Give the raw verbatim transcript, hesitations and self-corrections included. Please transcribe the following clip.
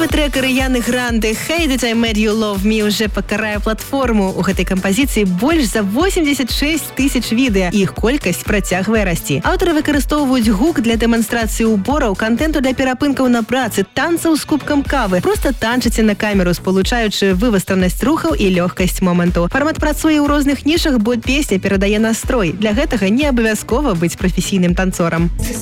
Новы трек Арыяны Гранды «Hey Did I Made You Love Me» уже пакарае платформу. У гэтай кампазіцыі больш за восемьдесят шесть тысяч відэа, і іх колькасць працягвае расці. Аўтары выкарыстоўваюць гук для дэманстрацыі убораў, кантэнту для перапынкаў на працы, танцаў з кубкам кавы. Проста танчыце на камеру, спалучаючы вывастранасць рухаў і лёгкасць моманту. Фармат працуе ў розных нішах, бо песня перадае настрой. Для гэтага не абавязкова быць прафесійным танцорам.